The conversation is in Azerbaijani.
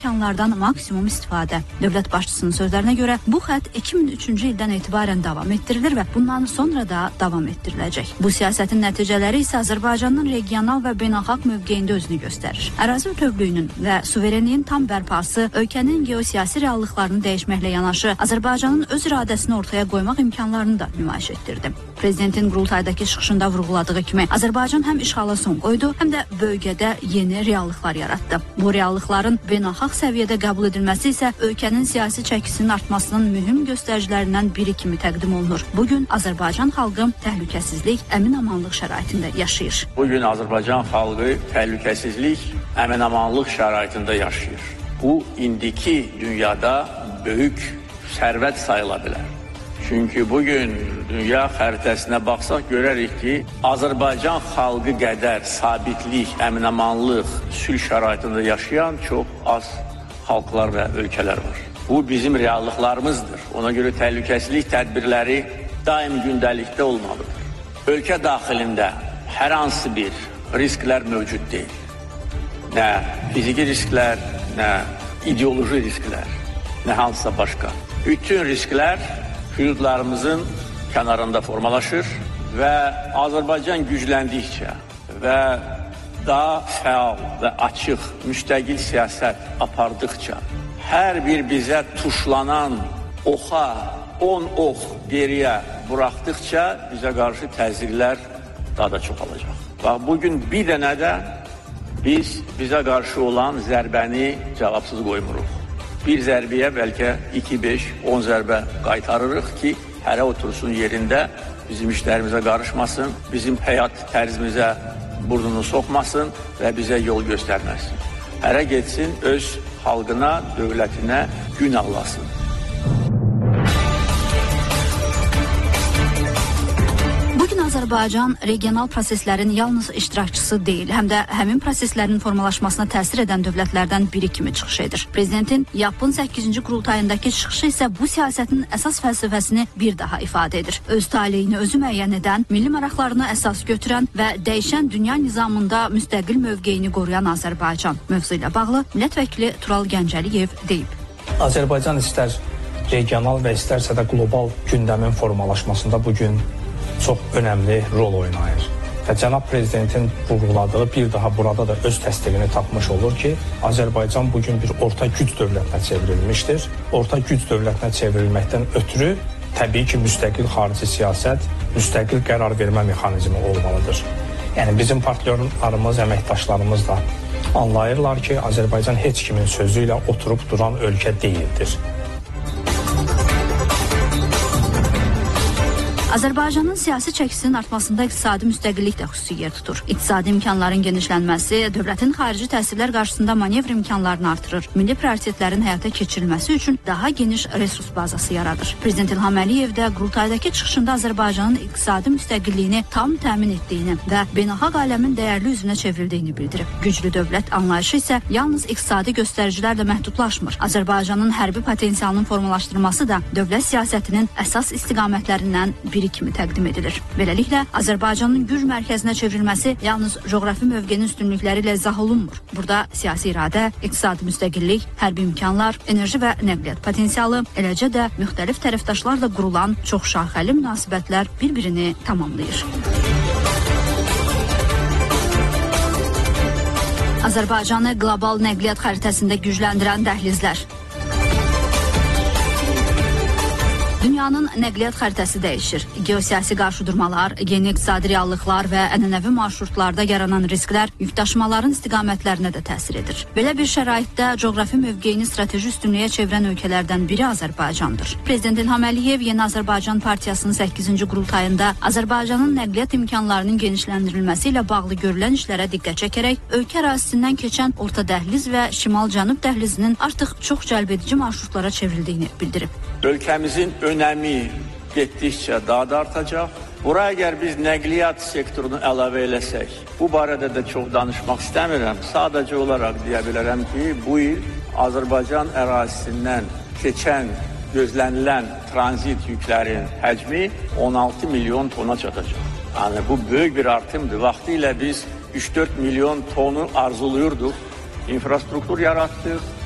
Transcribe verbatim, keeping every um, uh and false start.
imkanlardan maksimum istifadə. Dövlət başçısının sözlərinə görə bu xətt iki min üçüncü ildən etibarən davam etdirilir və bundan sonra da davam etdiriləcək. Bu siyasətin nəticələri isə Azərbaycanın regional və beynəlxalq mövqeyində özünü göstərir. Ərazi bütövlüyünün və suverenliyin tam bərpası ölkənin geosiyasi reallıqlarını dəyişməklə yanaşı Azərbaycanın öz iradəsini ortaya qoymaq imkanlarını da nümayiş etdirdi. Prezidentin qurultaydakı çıxışında vurğuladığı kimi Azərbaycan həm işğala son qoydu, həm də bölgədə yeni reallıqlar yaratdı. Bu reallıqların beynəlxalq səviyyədə qəbul edilməsi isə ölkənin siyasi çəkisinin artmasının mühüm göstəricilərindən biri kimi təqdim olunur. Bugün Azərbaycan xalqı təhlükəsizlik, əmin-amanlıq şəraitində yaşayır. Bugün Azərbaycan xalqı təhlükəsizlik, əmin-amanlıq şəraitində yaşayır. Bu, indiki dünyada böyük sərvət sayıla bilər. Çünki bugün dünya xəritəsinə baxsaq görərik ki, Azərbaycan xalqı qədər sabitlik, əmin-amanlıq, sülh şəraitində yaşayan çox az xalqlar və ölkələr var. Bu bizim reallıqlarımızdır. Ona görə təhlükəsizlik tədbirləri daim gündəlikdə olmalıdır. Ölkə daxilində hər hansı bir risklər mövcud deyil. Nə fiziki risklər, nə ideoloji risklər, nə hansısa başqa. Bütün risklər hüdudlarımızın kənarında formalaşır və Azərbaycan gücləndikcə və daha fəal və açıq, müstəqil siyasət apardıqca, hər bir bizə tuşlanan oxa on ox geriyə buraxdıqca bizə qarşı təzyiqlər daha da çoxalacaq. Bax, bugün bir dənə də biz bizə qarşı olan zərbəni cavabsız qoymuruq. Bir zərbəyə bəlkə iki, beş, on zərbə qaytarırıq ki, hərə otursun yerində, bizim işlərimizə qarışmasın, bizim həyat tərzimizə burnunu soxmasın və bizə yol göstərməsin. Hərə getsin, öz xalqına, dövlətinə gün ağlasın. Azərbaycan regional proseslərin yalnız iştirakçısı deyil, həm də həmin proseslərin formalaşmasına təsir edən dövlətlərdən biri kimi çıxış edir. Prezidentin Yapın səkkizinci qurultayındakı çıxışı isə bu siyasətin əsas fəlsəfəsini bir daha ifadə edir. Öz taleyini özü müəyyən edən, milli maraqlarına əsas götürən və dəyişən dünya nizamında müstəqil mövqeyini qoruyan Azərbaycan mövzu ilə bağlı millət vəkili Tural Gəncəliyev deyib. Azərbaycan istər regional və istərsə də qlobal gündəmin formalaşmasında bugün çox önəmli rol oynayır. Və cənab prezidentin vurğuladığı bir daha burada da öz təsdiqini tapmış olur ki, Azərbaycan bugün bir orta güc dövlətinə çevrilmişdir. Orta güc dövlətinə çevrilməkdən ötürü təbii ki, müstəqil xarici siyasət, müstəqil qərar vermə mexanizmi olmalıdır. Yəni bizim partnyorlarımız, əməkdaşlarımız da anlayırlar ki, Azərbaycan heç kimin sözü ilə oturub duran ölkə deyildir. Azərbaycanın siyasi çəkisinin artmasında iqtisadi müstəqillik də xüsusi yer tutur. İqtisadi imkanların genişlənməsi dövlətin xarici təsirlər qarşısında manevr imkanlarını artırır. Milli prioritetlərin həyata keçirilməsi üçün daha geniş resurs bazası yaradır. Prezident İlham Əliyev də qurultaydakı çıxışında Azərbaycanın iqtisadi müstəqilliyini tam təmin etdiyini və beynəlxalq aləmin dəyərli üzvünə çevrildiyini bildirib. Güclü dövlət anlayışı isə yalnız iqtisadi göstəricilərlə məhdudlaşmır. Azərbaycanın hərbi potensialının formalaşdırılması da dövlət siyasətinin əsas istiqamətlərindən biri kimi təqdim edilir. Beləliklə, Azərbaycanın güc mərkəzinə çevrilməsi yalnız coğrafi mövqenin üstünlükləri ilə izah olunmur. Burada siyasi iradə, iqtisadi müstəqillik, hərbi imkanlar, enerji və nəqliyyat potensialı, eləcə də müxtəlif tərəfdaşlarla qurulan çoxşaxəli münasibətlər bir-birini tamamlayır. Azərbaycanı qlobal nəqliyyat xəritəsində gücləndirən dəhlizlər. Dünyanın nəqliyyat xəritəsi dəyişir. Geosiyasi qarşıdurmalar, yeni iqtisadi reallıqlar və ənənəvi marşrutlarda yaranan risklər yükdaşımaların istiqamətlərinə də təsir edir. Belə bir şəraitdə coğrafi mövqeyini strateji üstünlüyə çevirən ölkələrdən biri Azərbaycandır. Prezident İlham Əliyev Yeni Azərbaycan Partiyasının səkkizinci qurultayında Azərbaycanın nəqliyyat imkanlarının genişləndirilməsi ilə bağlı görülən işlərə diqqət çəkərək ölkə ərazisindən keçən Orta Dəhliz və Şimal-Cənub dəhlizinin artıq çox cəlbedici marşrutlara çevrildiyini bildirib. Ölkəmizin önəmi getdikcə daha da artacaq. Bura əgər biz nəqliyyat sektorunu əlavə eləsək, bu barədə də çox danışmaq istəmirəm. Sadəcə olaraq deyə bilərəm ki, bu il Azərbaycan ərazisindən keçən, gözlənilən tranzit yüklərin həcmi on altı milyon tona çatacaq. Yəni bu böyük bir artımdır. Vaxtilə biz üç dörd milyon tonu arzuluyurduq. İnfrastruktur yaratdıq.